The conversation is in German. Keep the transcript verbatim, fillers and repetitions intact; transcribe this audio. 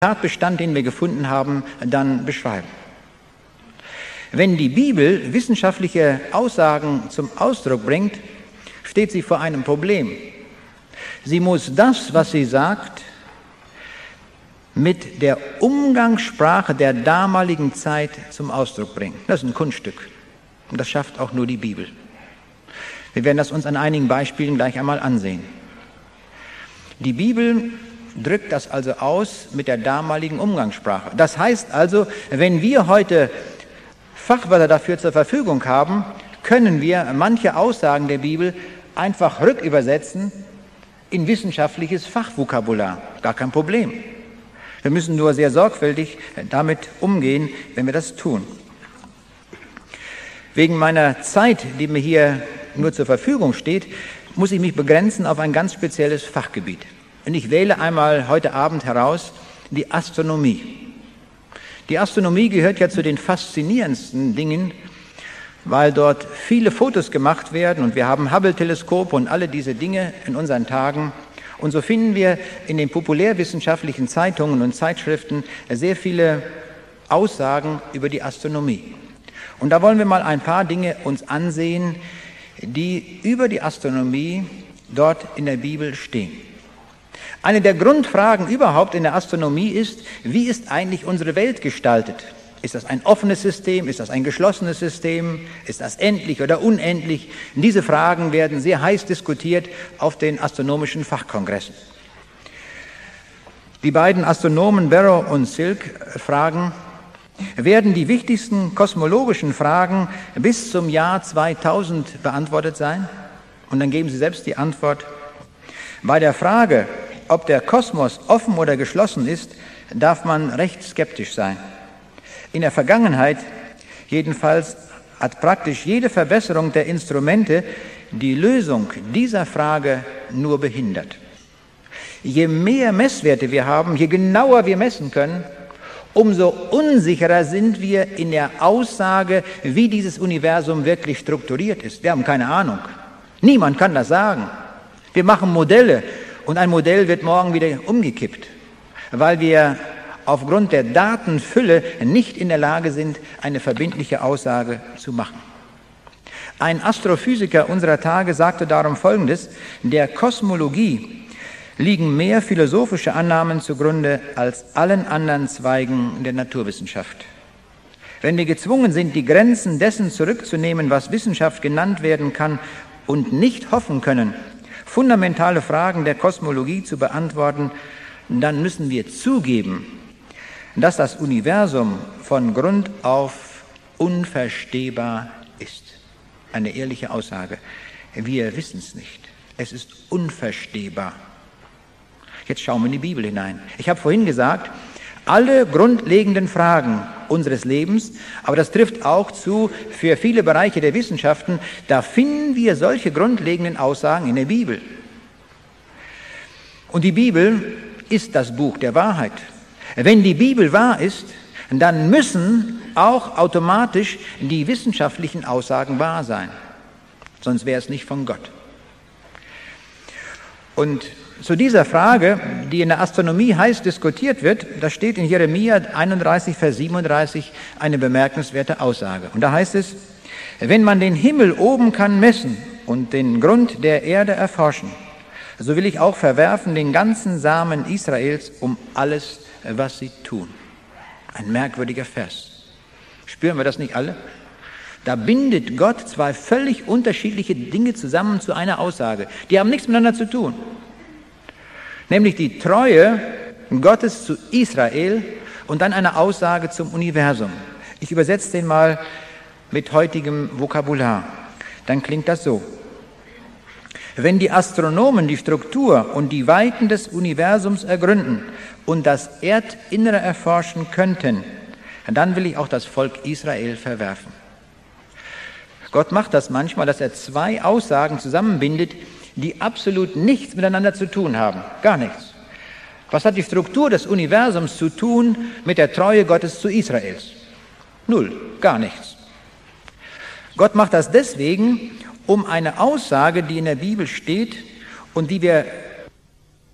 Tatbestand, den wir gefunden haben, dann beschreiben. Wenn die Bibel wissenschaftliche Aussagen zum Ausdruck bringt, steht sie vor einem Problem. Sie muss das, was sie sagt, mit der Umgangssprache der damaligen Zeit zum Ausdruck bringen. Das ist ein Kunststück. Und das schafft auch nur die Bibel. Wir werden das uns an einigen Beispielen gleich einmal ansehen. Die Bibel drückt das also aus mit der damaligen Umgangssprache. Das heißt also, wenn wir heute Fachwörter dafür zur Verfügung haben, können wir manche Aussagen der Bibel einfach rückübersetzen in wissenschaftliches Fachvokabular. Gar kein Problem. Wir müssen nur sehr sorgfältig damit umgehen, wenn wir das tun. Wegen meiner Zeit, die mir hier nur zur Verfügung steht, muss ich mich begrenzen auf ein ganz spezielles Fachgebiet. Und ich wähle einmal heute Abend heraus die Astronomie. Die Astronomie gehört ja zu den faszinierendsten Dingen, weil dort viele Fotos gemacht werden und wir haben Hubble-Teleskope und alle diese Dinge in unseren Tagen. Und so finden wir in den populärwissenschaftlichen Zeitungen und Zeitschriften sehr viele Aussagen über die Astronomie. Und da wollen wir mal ein paar Dinge uns ansehen, die über die Astronomie dort in der Bibel stehen. Eine der Grundfragen überhaupt in der Astronomie ist, wie ist eigentlich unsere Welt gestaltet? Ist das ein offenes System? Ist das ein geschlossenes System? Ist das endlich oder unendlich? Diese Fragen werden sehr heiß diskutiert auf den astronomischen Fachkongressen. Die beiden Astronomen Barrow und Silk fragen, werden die wichtigsten kosmologischen Fragen bis zum Jahr zweitausend beantwortet sein? Und dann geben sie selbst die Antwort, bei der Frage, ob der Kosmos offen oder geschlossen ist, darf man recht skeptisch sein. In der Vergangenheit jedenfalls hat praktisch jede Verbesserung der Instrumente die Lösung dieser Frage nur behindert. Je mehr Messwerte wir haben, je genauer wir messen können, umso unsicherer sind wir in der Aussage, wie dieses Universum wirklich strukturiert ist. Wir haben keine Ahnung. Niemand kann das sagen. Wir machen Modelle und ein Modell wird morgen wieder umgekippt, weil wir aufgrund der Datenfülle nicht in der Lage sind, eine verbindliche Aussage zu machen. Ein Astrophysiker unserer Tage sagte darum Folgendes: Der Kosmologie liegen mehr philosophische Annahmen zugrunde als allen anderen Zweigen der Naturwissenschaft. Wenn wir gezwungen sind, die Grenzen dessen zurückzunehmen, was Wissenschaft genannt werden kann, und nicht hoffen können, fundamentale Fragen der Kosmologie zu beantworten, dann müssen wir zugeben, dass das Universum von Grund auf unverstehbar ist. Eine ehrliche Aussage. Wir wissen es nicht. Es ist unverstehbar. Jetzt schauen wir in die Bibel hinein. Ich habe vorhin gesagt, alle grundlegenden Fragen unseres Lebens, aber das trifft auch zu für viele Bereiche der Wissenschaften, da finden wir solche grundlegenden Aussagen in der Bibel. Und die Bibel ist das Buch der Wahrheit. Wenn die Bibel wahr ist, dann müssen auch automatisch die wissenschaftlichen Aussagen wahr sein. Sonst wäre es nicht von Gott. Und zu dieser Frage, die in der Astronomie heiß diskutiert wird, da steht in Jeremia einunddreißig, Vers siebenunddreißig eine bemerkenswerte Aussage. Und da heißt es, wenn man den Himmel oben kann messen und den Grund der Erde erforschen, so will ich auch verwerfen den ganzen Samen Israels um alles, was sie tun. Ein merkwürdiger Vers. Spüren wir das nicht alle? Da bindet Gott zwei völlig unterschiedliche Dinge zusammen zu einer Aussage. Die haben nichts miteinander zu tun. Nämlich die Treue Gottes zu Israel und dann eine Aussage zum Universum. Ich übersetze den mal mit heutigem Vokabular. Dann klingt das so. Wenn die Astronomen die Struktur und die Weiten des Universums ergründen und das Erdinnere erforschen könnten, dann will ich auch das Volk Israel verwerfen. Gott macht das manchmal, dass er zwei Aussagen zusammenbindet, die absolut nichts miteinander zu tun haben. Gar nichts. Was hat die Struktur des Universums zu tun mit der Treue Gottes zu Israels? Null, gar nichts. Gott macht das deswegen, um eine Aussage, die in der Bibel steht und die wir